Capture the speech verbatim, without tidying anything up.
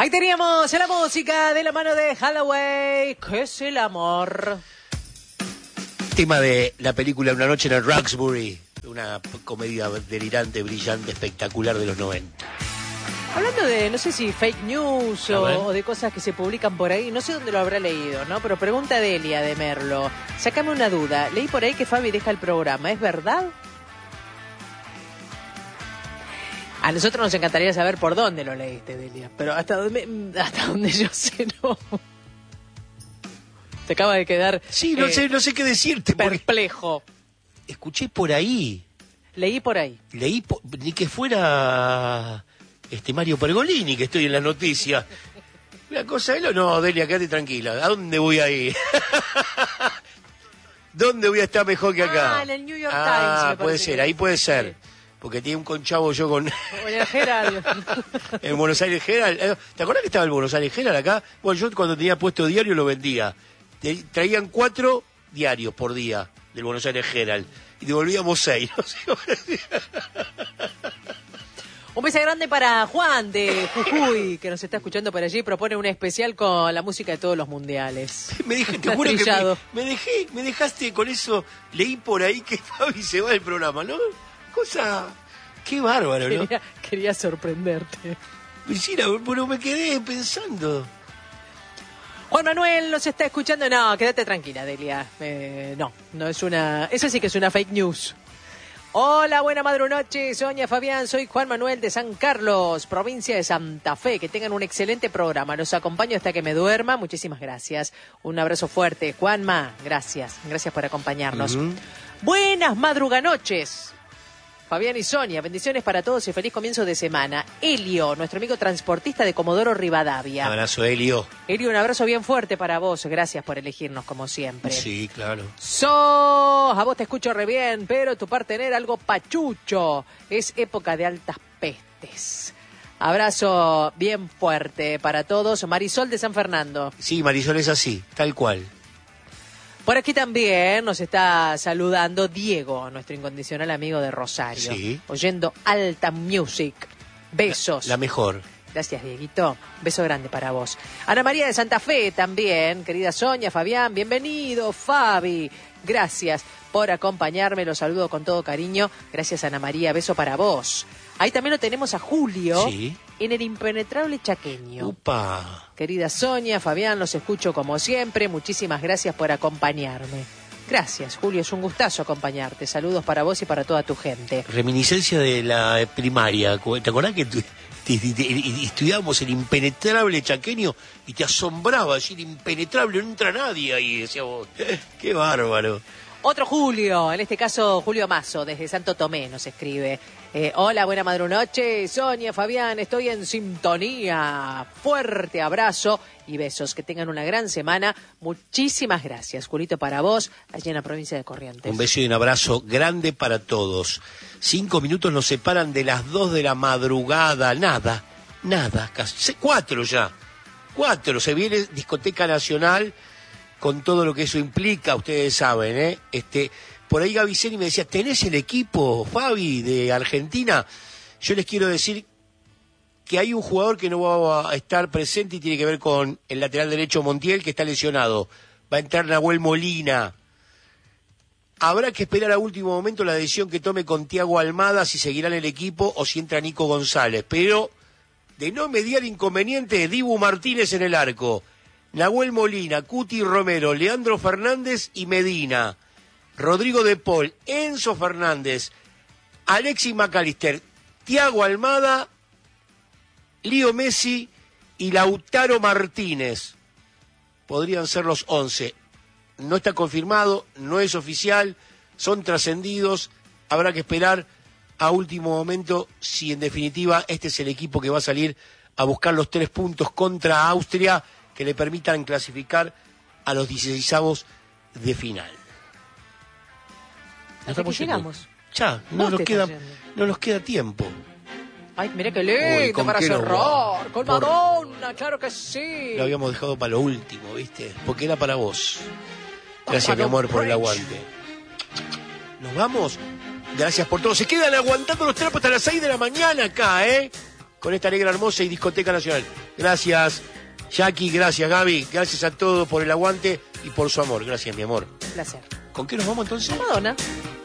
Ahí teníamos la música de la mano de Hathaway. ¿Qué es el amor? Tema de la película Una noche en el Roxbury, una comedia delirante, brillante, espectacular de los noventa. Hablando de, no sé si fake news o, o de cosas que se publican por ahí, no sé dónde lo habrá leído, ¿no? Pero pregunta Delia de Merlo. Sácame una duda. Leí por ahí que Fabi deja el programa. ¿Es verdad? A nosotros nos encantaría saber por dónde lo leíste, Delia. Pero hasta donde, hasta donde yo sé, no. Te acaba de quedar... Sí, no, eh, sé, no sé qué decirte. Perplejo. Escuché por ahí. Leí por ahí. Leí por, ni que fuera este Mario Pergolini, que estoy en las noticias. Una cosa de lo... No, Delia, quédate tranquila. ¿A dónde voy a ir? ¿Dónde voy a estar mejor que acá? Ah, en el New York ah, Times. Ah, puede ser, que... ahí puede ser. Sí. Porque tiene un conchavo yo con... En el Herald. En Buenos Aires Herald. ¿Te acuerdas que estaba el Buenos Aires Herald acá? Bueno, yo cuando tenía puesto diario lo vendía. Traían cuatro diarios por día del Buenos Aires Herald. Y devolvíamos seis. No sé. Un beso grande para Juan de Jujuy, que nos está escuchando por allí. Propone un especial con la música de todos los mundiales. Me dejé, te juro que me, me, dejé, me dejaste con eso. Leí por ahí que Fabi se va del programa, ¿no? Cosa... Qué bárbaro, ¿no? Quería, quería sorprenderte. Sí, pero me quedé pensando. Juan Manuel nos está escuchando. No, quédate tranquila, Delia. Eh, no, no es una... Eso sí que es una fake news. Hola, buena madrunoche, Sonia, Fabián. Soy Juan Manuel de San Carlos, provincia de Santa Fe. Que tengan un excelente programa. Los acompaño hasta que me duerma. Muchísimas gracias. Un abrazo fuerte. Juanma, gracias. Gracias por acompañarnos. Uh-huh. Buenas madruganoches. Fabián y Sonia, bendiciones para todos y feliz comienzo de semana. Elio, nuestro amigo transportista de Comodoro Rivadavia. Un abrazo, Elio. Elio, un abrazo bien fuerte para vos. Gracias por elegirnos como siempre. Sí, claro. So, a vos te escucho re bien, pero tu partener algo pachucho. Es época de altas pestes. Abrazo bien fuerte para todos. Marisol de San Fernando. Sí, Marisol es así, tal cual. Por aquí también nos está saludando Diego, nuestro incondicional amigo de Rosario. Sí. Oyendo Alta Music. Besos. La, la mejor. Gracias, Dieguito. Beso grande para vos. Ana María de Santa Fe también. Querida Sonia, Fabián, bienvenido. Fabi, gracias por acompañarme. Los saludo con todo cariño. Gracias, Ana María. Beso para vos. Ahí también lo tenemos a Julio. Sí. En el impenetrable chaqueño. Upa. Querida Sonia, Fabián, los escucho como siempre. Muchísimas gracias por acompañarme. Gracias, Julio, es un gustazo acompañarte. Saludos para vos y para toda tu gente. Reminiscencia de la primaria. ¿Te acordás que tu, te, te, te, estudiábamos el impenetrable chaqueño y te asombraba decir impenetrable, no entra nadie ahí? Decíamos, qué bárbaro. Otro Julio, en este caso Julio Mazo, desde Santo Tomé, nos escribe. Eh, hola, buena madrunoche, Sonia, Fabián, estoy en sintonía. Fuerte abrazo y besos, que tengan una gran semana. Muchísimas gracias, Julito, para vos, allí en la provincia de Corrientes. Un beso y un abrazo grande para todos. Cinco minutos nos separan de las dos de la madrugada. Nada, nada, casi cuatro ya. Cuatro, se viene Discoteca Nacional con todo lo que eso implica, ustedes saben, ¿eh? Este, por ahí Gaviceni me decía, ¿tenés el equipo, Fabi, de Argentina? Yo les quiero decir que hay un jugador que no va a estar presente y tiene que ver con el lateral derecho Montiel, que está lesionado. Va a entrar Nahuel Molina. Habrá que esperar a último momento la decisión que tome con Thiago Almada, si seguirá en el equipo o si entra Nico González. Pero, de no mediar inconveniente, Dibu Martínez en el arco. Nahuel Molina, Cuti Romero, Leandro Fernández y Medina, Rodrigo de Paul, Enzo Fernández, Alexis McAllister, Thiago Almada, Lío Messi y Lautaro Martínez. Podrían ser los once. No está confirmado, no es oficial, son trascendidos. Habrá que esperar a último momento si en definitiva este es el equipo que va a salir a buscar los tres puntos contra Austria, que le permitan clasificar a los dieciseisavos de final. ¿Hasta estamos llegamos? Ya, no nos, queda, no nos queda tiempo. Ay, mira qué lindo para cerrar. Con Madonna, claro que sí. Lo habíamos dejado para lo último, ¿viste? Porque era para vos. Gracias, mi amor, por el aguante. ¿Nos vamos? Gracias por todo. Se quedan aguantando los trapos hasta las seis de la mañana acá, ¿eh? con esta negra hermosa y Discoteca Nacional. Gracias, Jackie, gracias, Gaby, gracias a todos por el aguante y por su amor. Gracias, mi amor. Un placer. ¿Con qué nos vamos entonces? Madonna.